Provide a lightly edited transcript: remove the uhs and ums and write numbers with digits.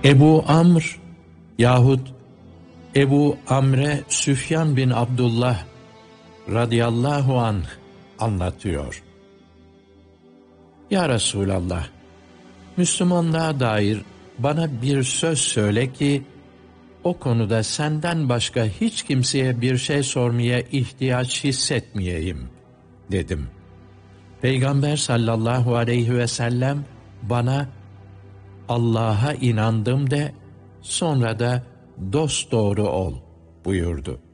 Ebu Amr yahut Ebu Amre Süfyan bin Abdullah radıyallahu anh anlatıyor. Ya Resulallah, Müslümanlığa dair bana bir söz söyle ki, o konuda senden başka hiç kimseye bir şey sormaya ihtiyaç hissetmeyeyim, dedim. Peygamber sallallahu aleyhi ve sellem bana, Allah'a inandım de, sonra da dosdoğru ol buyurdu.